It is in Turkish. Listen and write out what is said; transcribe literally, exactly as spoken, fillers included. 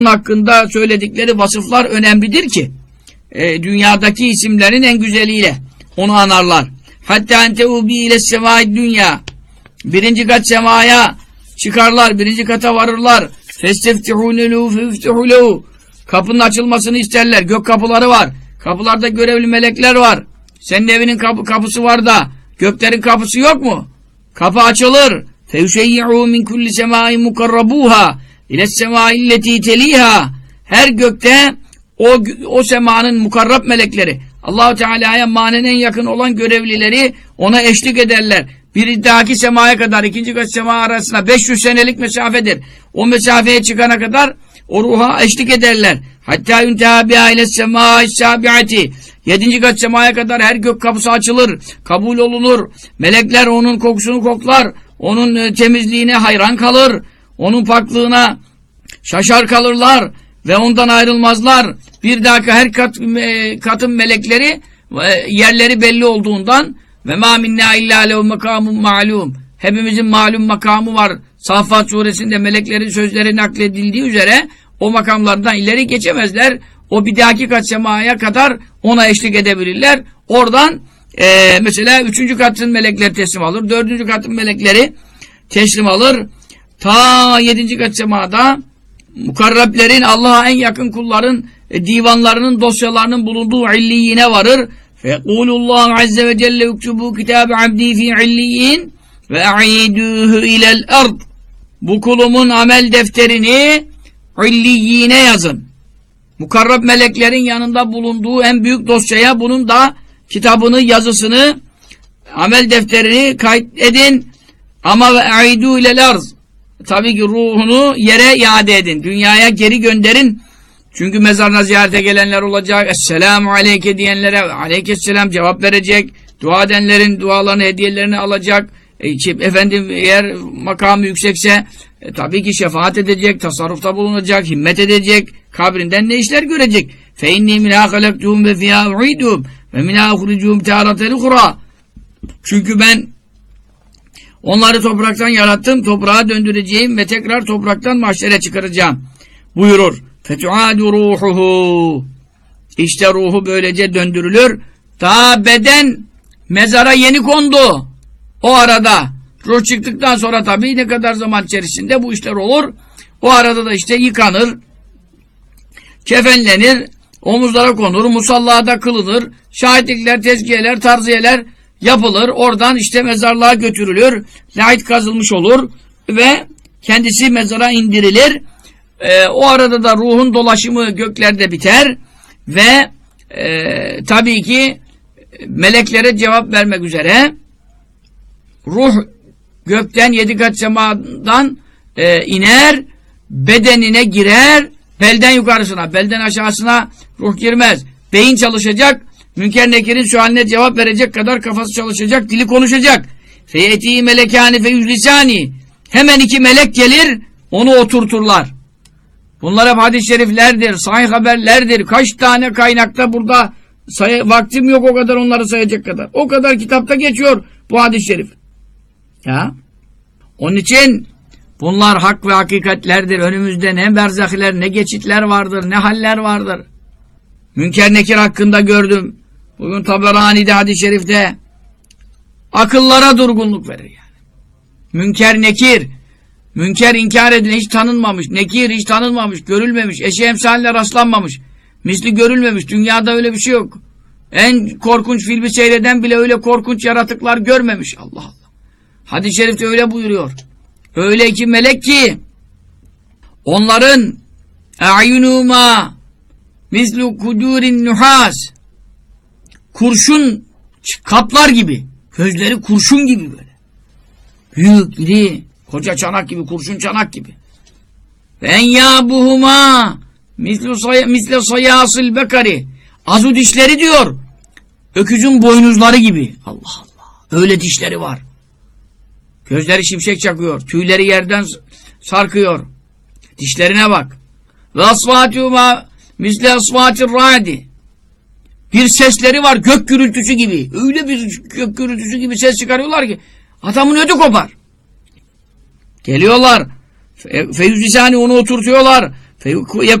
hakkında söyledikleri vasıflar önemlidir ki e, dünyadaki isimlerin en güzeliyle onu anarlar. Hatta enteubi ile semai dünya, birinci kat semaya çıkarlar, birinci kata varırlar. Festeftihûnelû feftihûlû, kapının açılmasını isterler. Gök kapıları var, kapılarda görevli melekler var. Senin evinin kapı, kapısı var da göklerin kapısı yok mu? Kapı açılır. Feyüşeyyi'û min kulli semâin mukarrabûhâ İles-semâilleti telîhâ, her gökte o, o semanın mukarrab melekleri, Allah-u Teala'ya manen en yakın olan görevlileri ona eşlik ederler. Bir dahaki semaya kadar, ikinci kat sema arasında beş yüz senelik mesafedir. O mesafeye çıkana kadar o ruha eşlik ederler. Hatta yunteha biha iles-semâis-sâbi'ati, yedinci kat semaya kadar her gök kapısı açılır, kabul olunur. Melekler onun kokusunu koklar, onun temizliğine hayran kalır. Onun paklığına şaşar kalırlar ve ondan ayrılmazlar. Bir dahaki her kat, e, katın melekleri e, yerleri belli olduğundan ve mâ minnâ illâ lehu makâmun ma'lûm, hepimizin malum makamı var. Saffat suresinde meleklerin sözleri nakledildiği üzere o makamlardan ileri geçemezler. O bir dahaki kat semaya kadar ona eşlik edebilirler. Oradan e, mesela üçüncü katın melekleri teslim alır, dördüncü katın melekleri teslim alır. Ta yedinci kat semada mukarrablerin, Allah'a en yakın kulların e, divanlarının, dosyalarının bulunduğu illiyine varır. Fekulullahu azze ve celle yuktubu kitabe abdi fi illiyin ve a'iduhu ilel ard. Bu kulumun amel defterini illiyine yazın. Mukarrab meleklerin yanında bulunduğu en büyük dosyaya bunun da kitabını, yazısını, amel defterini kaydedin. Ama ve a'iduhu ilel ard. Tabii ki ruhunu yere iade edin. Dünyaya geri gönderin. Çünkü mezarına ziyarete gelenler olacak. Esselamu aleyke diyenlere aleykesselam cevap verecek. Dua edenlerin dualarını, hediyelerini alacak. E, efendim eğer makamı yüksekse e, tabii ki şefaat edecek, tasarrufta bulunacak, himmet edecek. Kabrinden ne işler görecek? Fe inni minâ halaktuhum ve fiyâ u'idûm ve minâ uhricuhum târatel ukhra. Çünkü ben onları topraktan yarattım, toprağa döndüreceğim ve tekrar topraktan mahşere çıkaracağım buyurur. Fetuadu ruhuhu. İşte ruhu böylece döndürülür. Daha beden mezara yeni kondu. O arada ruh çıktıktan sonra tabii ne kadar zaman içerisinde bu işler olur. O arada da işte yıkanır, kefenlenir, omuzlara konur, musallada kılınır, şahitlikler, tezkiyeler, tarziyeler yapılır. Oradan işte mezarlığa götürülür. Lahit kazılmış olur ve kendisi mezara indirilir. Ee, o arada da ruhun dolaşımı göklerde biter ve e, tabii ki meleklere cevap vermek üzere ruh gökten yedi kat semadan e, iner, bedenine girer, belden yukarısına, belden aşağısına ruh girmez. Beyin çalışacak, Münker Nekir'in sualine cevap verecek kadar kafası çalışacak, dili konuşacak. Feyeti melekâni feyüzlisâni, hemen iki melek gelir, onu oturturlar. Bunlar hep hadis-i şeriflerdir, sahih haberlerdir. Kaç tane kaynakta burada say vaktim yok o kadar onları sayacak kadar. O kadar kitapta geçiyor bu hadis-i şerif. Ya. Onun için bunlar hak ve hakikatlerdir. Önümüzde ne berzahler, ne geçitler vardır, ne haller vardır. Münker Nekir hakkında gördüm. Bugün Taberani'de hadis-i şerifte akıllara durgunluk verir yani. Münker Nekir, münker inkar edilen, hiç tanınmamış, nekir hiç tanınmamış, görülmemiş, eşi emsaline rastlanmamış, misli görülmemiş, dünyada öyle bir şey yok. En korkunç filmi seyreden bile öyle korkunç yaratıklar görmemiş. Allah Allah. Hadis-i şerifte öyle buyuruyor. Öyle iki melek ki onların a'yunuma mislu kudurin nuhas, kurşun kaplar gibi, gözleri kurşun gibi böyle. Büyük, iri, koca çanak gibi, kurşun çanak gibi. Ve enyâbuhumâ misle sayâsıl bekari, azu dişleri diyor, öküzün boynuzları gibi. Allah Allah. Öyle dişleri var. Gözleri şimşek çakıyor. Tüyleri yerden sarkıyor. Dişlerine bak. Ve asfâtûmâ misle asfâtir râdi, bir sesleri var gök gürültüsü gibi. Öyle bir gök gürültüsü gibi ses çıkarıyorlar ki adamın ödü kopar. Geliyorlar. Feyüz lisani onu oturtuyorlar. Feyekunu